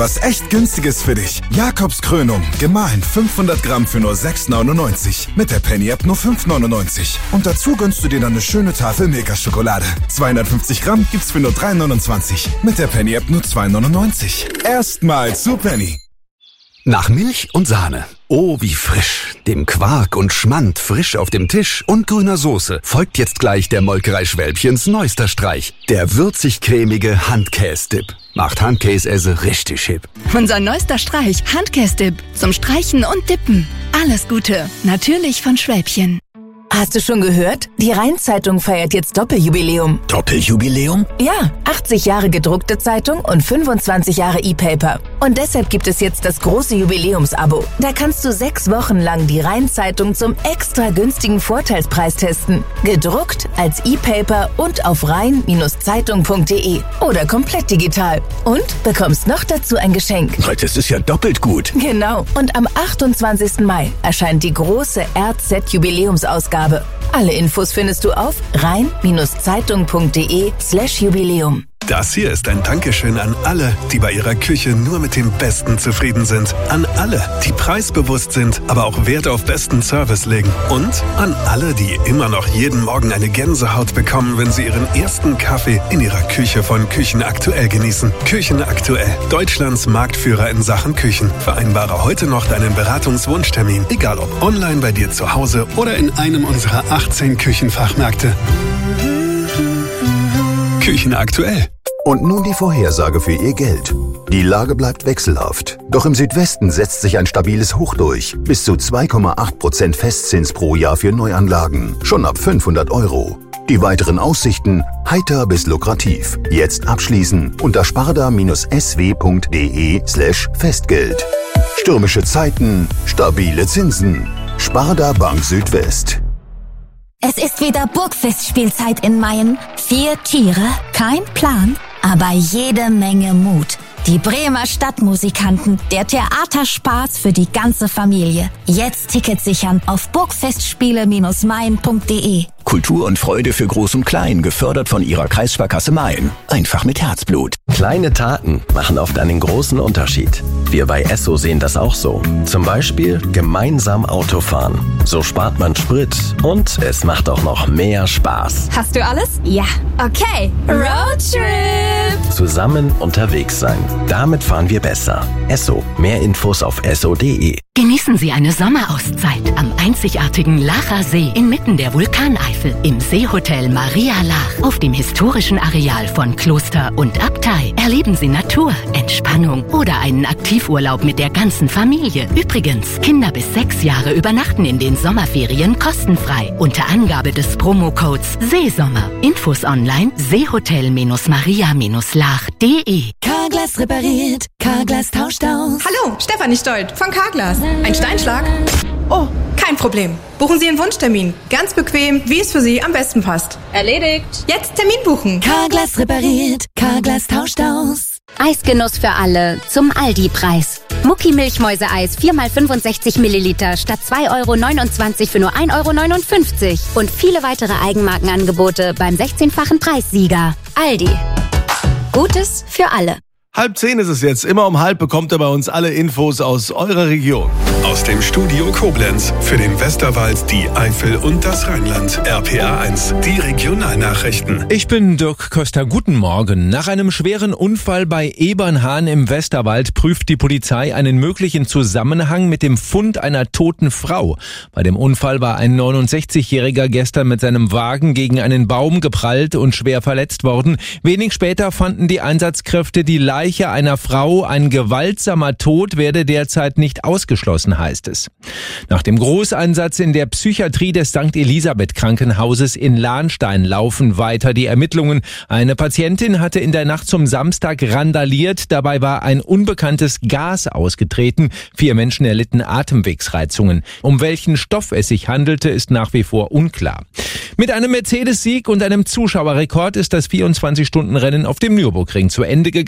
Was echt günstiges für dich. Jakobs Krönung. Gemahlen 500 Gramm für nur 6,99. Mit der Penny-App nur 5,99. Und dazu gönnst du dir dann eine schöne Tafel Milka-Schokolade. 250 Gramm gibt's für nur 3,29. Mit der Penny-App nur 2,99. Erstmal zu Penny. Nach Milch und Sahne. Oh, wie frisch. Dem Quark und Schmand frisch auf dem Tisch und grüner Soße folgt jetzt gleich der Molkerei Schwälbchens neuester Streich. Der würzig-cremige Handkäse-Dip. Macht Handkäse richtig hip. Unser neuester Streich, Handkäse-Dip. Zum Streichen und Dippen. Alles Gute. Natürlich von Schwälbchen. Hast du schon gehört? Die Rhein-Zeitung feiert jetzt Doppeljubiläum. Doppeljubiläum? Ja, 80 Jahre gedruckte Zeitung und 25 Jahre E-Paper. Und deshalb gibt es jetzt das große Jubiläumsabo. Da kannst du 6 Wochen lang die Rhein-Zeitung zum extra günstigen Vorteilspreis testen. Gedruckt, als E-Paper und auf rhein-zeitung.de oder komplett digital. Und bekommst noch dazu ein Geschenk. Das ist ja doppelt gut. Genau. Und am 28. Mai erscheint die große RZ-Jubiläumsausgabe. Alle Infos findest du auf rhein-zeitung.de/Jubiläum. Das hier ist ein Dankeschön an alle, die bei ihrer Küche nur mit dem Besten zufrieden sind. An alle, die preisbewusst sind, aber auch Wert auf besten Service legen. Und an alle, die immer noch jeden Morgen eine Gänsehaut bekommen, wenn sie ihren ersten Kaffee in ihrer Küche von Küchenaktuell genießen. Küchenaktuell, Deutschlands Marktführer in Sachen Küchen. Vereinbare heute noch deinen Beratungswunschtermin, egal ob online bei dir zu Hause oder in einem unserer 18 Küchenfachmärkte. Küchenaktuell. Und nun die Vorhersage für Ihr Geld. Die Lage bleibt wechselhaft. Doch im Südwesten setzt sich ein stabiles Hoch durch. Bis zu 2,8% Festzins pro Jahr für Neuanlagen. Schon ab 500 €. Die weiteren Aussichten heiter bis lukrativ. Jetzt abschließen unter sparda-sw.de/Festgeld. Stürmische Zeiten, stabile Zinsen. Sparda Bank Südwest. Es ist wieder Burgfestspielzeit in Mayen. 4 Tiere, kein Plan, aber jede Menge Mut. Die Bremer Stadtmusikanten, der Theaterspaß für die ganze Familie. Jetzt Tickets sichern auf burgfestspiele-mayen.de. Kultur und Freude für Groß und Klein, gefördert von Ihrer Kreissparkasse Mayen. Einfach mit Herzblut. Kleine Taten machen oft einen großen Unterschied. Wir bei Esso sehen das auch so. Zum Beispiel gemeinsam Autofahren. So spart man Sprit und es macht auch noch mehr Spaß. Hast du alles? Ja. Okay. Roadtrip! Zusammen unterwegs sein. Damit fahren wir besser. Esso. Mehr Infos auf esso.de. Genießen Sie eine Sommerauszeit am einzigartigen Lacher See inmitten der Vulkaneifel im Seehotel Maria Lach auf dem historischen Areal von Kloster und Abtei. Erleben Sie Natur, Entspannung oder einen Aktivurlaub mit der ganzen Familie. Übrigens, Kinder bis 6 Jahre übernachten in den Sommerferien kostenfrei unter Angabe des Promocodes Seesommer. Infos online seehotel-maria-lach.de. Carglass repariert, Carglass tauscht aus. Hallo, Stefanie Stolt von Carglass. Ein Steinschlag? Oh, kein Problem. Buchen Sie Ihren Wunschtermin. Ganz bequem, wie es für Sie am besten passt. Erledigt. Jetzt Termin buchen. Carglass repariert, Carglass tauscht aus. Eisgenuss für alle zum Aldi-Preis. Mucki Milchmäuseeis 4x65 Milliliter statt 2,29 € für nur 1,59 € und viele weitere Eigenmarkenangebote beim 16-fachen Preissieger. Aldi. Gutes für alle. 9:30 ist es jetzt. Immer um 9:30 bekommt ihr bei uns alle Infos aus eurer Region. Aus dem Studio Koblenz für den Westerwald, die Eifel und das Rheinland. RPA 1, die Regionalnachrichten. Ich bin Dirk Köster. Guten Morgen. Nach einem schweren Unfall bei Ebernhahn im Westerwald prüft die Polizei einen möglichen Zusammenhang mit dem Fund einer toten Frau. Bei dem Unfall war ein 69-Jähriger gestern mit seinem Wagen gegen einen Baum geprallt und schwer verletzt worden. Wenig später fanden die Einsatzkräfte die Leiche einer Frau. Ein gewaltsamer Tod werde derzeit nicht ausgeschlossen, heißt es. Nach dem Großeinsatz in der Psychiatrie des St. Elisabeth Krankenhauses in Lahnstein laufen weiter die Ermittlungen. Eine Patientin hatte in der Nacht zum Samstag randaliert. Dabei war ein unbekanntes Gas ausgetreten. 4 Menschen erlitten Atemwegsreizungen. Um welchen Stoff es sich handelte, ist nach wie vor unklar. Mit einem Mercedes-Sieg und einem Zuschauerrekord ist das 24-Stunden-Rennen auf dem Nürburgring zu Ende gegangen.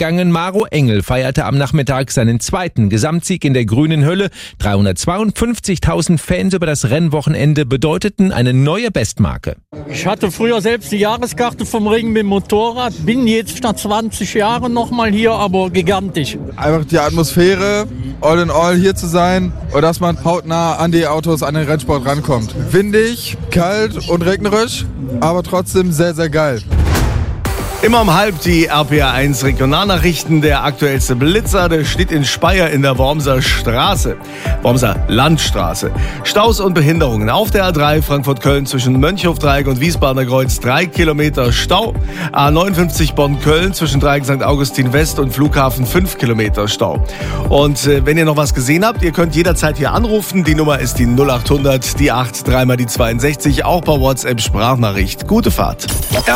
Maro Engel feierte am Nachmittag seinen zweiten Gesamtsieg in der grünen Hölle. 352.000 Fans über das Rennwochenende bedeuteten eine neue Bestmarke. Ich hatte früher selbst die Jahreskarte vom Ring mit dem Motorrad, bin jetzt nach 20 Jahren nochmal hier, aber gigantisch. Einfach die Atmosphäre, all in all hier zu sein und dass man hautnah an die Autos, an den Rennsport rankommt. Windig, kalt und regnerisch, aber trotzdem sehr, sehr geil. Immer um 12:30 die RPA1 Regionalnachrichten. Der aktuellste Blitzer, der steht in Speyer in der Wormser Straße. Wormser Landstraße. Staus und Behinderungen auf der A3 Frankfurt-Köln zwischen Mönchhofdreieck und Wiesbadener Kreuz. 3 Kilometer Stau. A59 Bonn-Köln zwischen Dreieck St. Augustin West und Flughafen 5 Kilometer Stau. Und wenn ihr noch was gesehen habt, ihr könnt jederzeit hier anrufen. Die Nummer ist die 0800, die 8, 3 mal die 62. Auch per WhatsApp Sprachnachricht. Gute Fahrt.